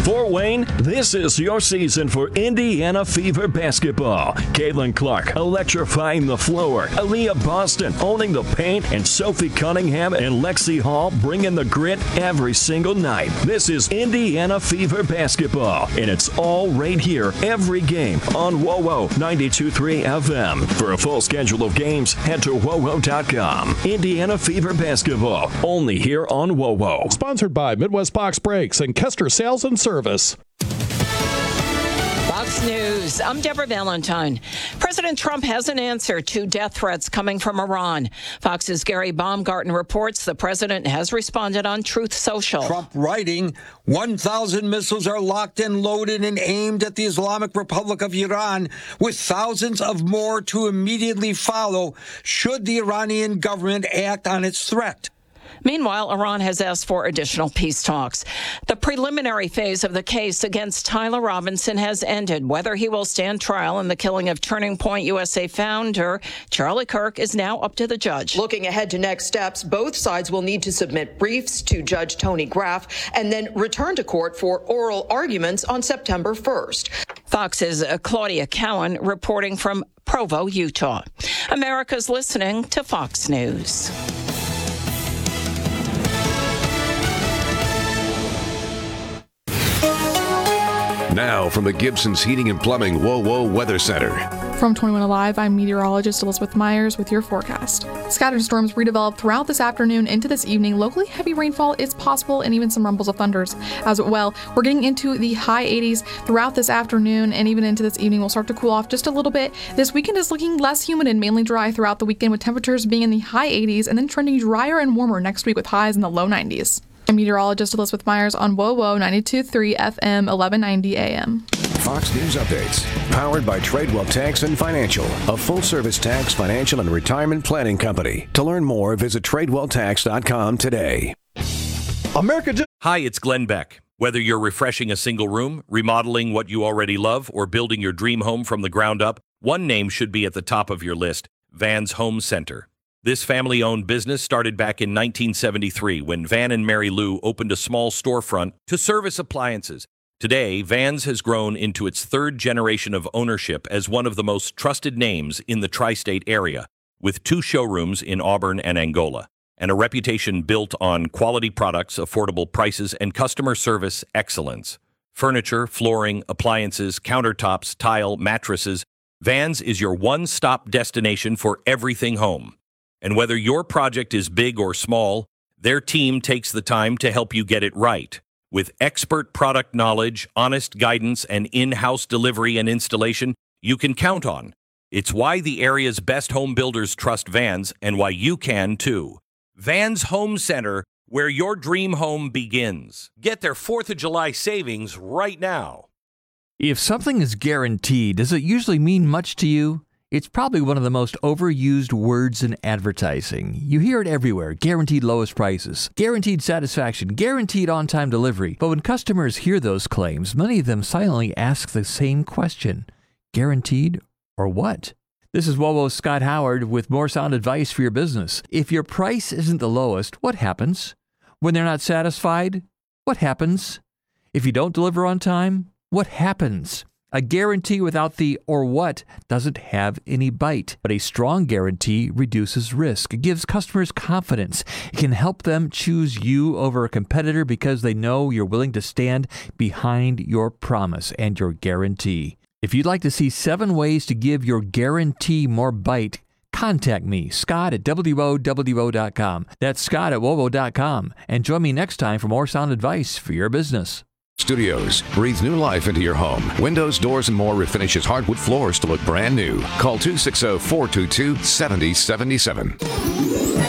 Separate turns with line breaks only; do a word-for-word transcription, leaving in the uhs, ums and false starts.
Fort Wayne, this is your season for Indiana Fever basketball. Caitlin Clark electrifying the floor. Aaliyah Boston owning the paint. And Sophie Cunningham and Lexi Hall bringing the grit every single night. This is Indiana Fever basketball. And it's all right here every game on W O W O ninety-two point three F M. For a full schedule of games, head to W O W O dot com. Indiana Fever basketball. Only here on W O W O.
Sponsored by Midwest Box Brakes and Kester Sales and Service.
Fox News. I'm Deborah Valentine. President Trump has an answer to death threats coming from Iran. Fox's Gary Baumgarten reports the president has responded on Truth Social.
Trump writing, one thousand missiles are locked and loaded and aimed at the Islamic Republic of Iran, with thousands of more to immediately follow should the Iranian government act on its threat.
Meanwhile, Iran has asked for additional peace talks. The preliminary phase of the case against Tyler Robinson has ended. Whether he will stand trial in the killing of Turning Point U S A founder Charlie Kirk is now up to the judge.
Looking ahead to next steps, both sides will need to submit briefs to Judge Tony Graff and then return to court for oral arguments on September first.
Fox's Claudia Cowan reporting from Provo, Utah. America's listening to Fox News.
Now from the Gibson's Heating and Plumbing W O W O Weather Center.
From twenty-one Alive, I'm meteorologist Elizabeth Myers with your forecast. Scattered storms redevelop throughout this afternoon into this evening. Locally, heavy rainfall is possible and even some rumbles of thunders as well. We're getting into the high eighties throughout this afternoon, and even into this evening. We'll start to cool off just a little bit. This weekend is looking less humid and mainly dry throughout the weekend, with temperatures being in the high eighties and then trending drier and warmer next week with highs in the low nineties. I'm meteorologist Elizabeth Myers on W O W O ninety-two point three F M, eleven ninety A M.
Fox News updates, powered by Tradewell Tax and Financial, a full-service tax, financial, and retirement planning company. To learn more, visit tradewell tax dot com today.
America. Just- Hi, it's Glenn Beck. Whether you're refreshing a single room, remodeling what you already love, or building your dream home from the ground up, one name should be at the top of your list: Van's Home Center. This family-owned business started back in nineteen seventy-three when Van and Mary Lou opened a small storefront to service appliances. Today, Van's has grown into its third generation of ownership as one of the most trusted names in the tri-state area, with two showrooms in Auburn and Angola, and a reputation built on quality products, affordable prices, and customer service excellence. Furniture, flooring, appliances, countertops, tile, mattresses, Van's is your one-stop destination for everything home. And whether your project is big or small, their team takes the time to help you get it right. With expert product knowledge, honest guidance, and in-house delivery and installation you can count on. It's why the area's best home builders trust Van's, and why you can too. Van's Home Center, where your dream home begins. Get their fourth of July savings right now.
If something is guaranteed, does it usually mean much to you? It's probably one of the most overused words in advertising. You hear it everywhere: guaranteed lowest prices, guaranteed satisfaction, guaranteed on-time delivery. But when customers hear those claims, many of them silently ask the same question: guaranteed or what? This is W O W O's Scott Howard with more sound advice for your business. If your price isn't the lowest, what happens? When they're not satisfied, what happens? If you don't deliver on time, what happens? A guarantee without the or what doesn't have any bite, but a strong guarantee reduces risk. It gives customers confidence. It can help them choose you over a competitor because they know you're willing to stand behind your promise and your guarantee. If you'd like to see seven ways to give your guarantee more bite, contact me, Scott at W O W O dot com. That's Scott at W O W O dot com. And join me next time for more sound advice for your business.
Studios. Breathe new life into your home. Windows, doors, and more refinishes hardwood floors to look brand new. Call two six zero, four two two, seven zero seven seven.